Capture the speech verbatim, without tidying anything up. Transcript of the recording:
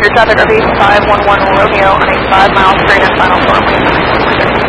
traffic R V five one one Romeo on a five mile straight and final form.